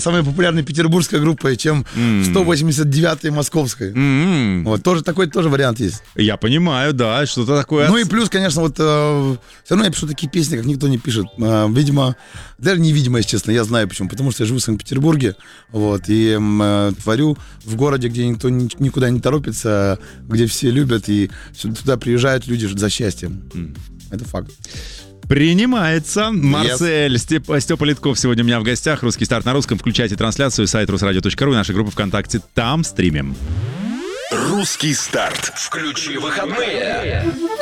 самой популярной петербургской группой, чем 189-й московской. Вот, такой тоже вариант есть. Я понимаю, да, что-то такое. Ну и плюс, конечно, вот все равно я пишу такие песни, как никто не пишет. Видимо, даже невидимо, если честно, я знаю почему. Потому что я живу в Санкт-Петербурге, вот, и творю в городе, где никто никуда не торопится, где все любят, и туда приезжают люди за счастьем. Это факт. Принимается. Марсель, Степа Литков сегодня у меня в гостях. «Русский старт» на русском. Включайте трансляцию, сайт rusradio.ru и наша группа ВКонтакте. Там стримим. «Русский старт». Включи выходные.